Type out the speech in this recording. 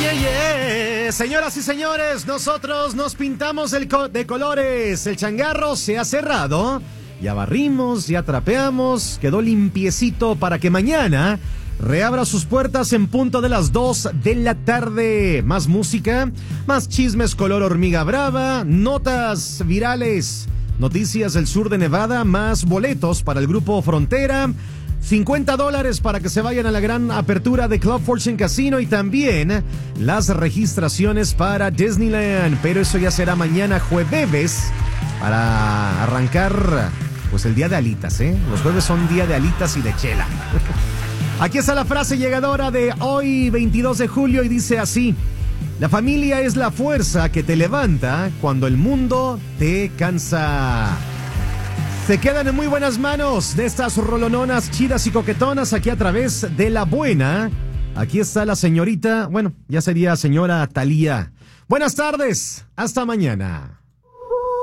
yeah. Señoras y señores, nosotros nos pintamos de colores. El changarro se ha cerrado. Ya barrimos, ya trapeamos. Quedó limpiecito para que mañana reabra sus puertas en punto de las 2 de la tarde. Más música, más chismes color hormiga brava, notas virales, noticias del sur de Nevada, más boletos para el grupo Frontera. $50 para que se vayan a la gran apertura de Club Fortune Casino y también las registraciones para Disneyland. Pero eso ya será mañana jueves para arrancar pues el día de alitas, ¿eh? Los jueves son día de alitas y de chela. Aquí está la frase llegadora de hoy, 22 de julio, y dice así: la familia es la fuerza que te levanta cuando el mundo te cansa. Se quedan en muy buenas manos de estas rolononas chidas y coquetonas aquí a través de La Buena. Aquí está la señorita, bueno, ya sería señora Thalía. Buenas tardes, hasta mañana.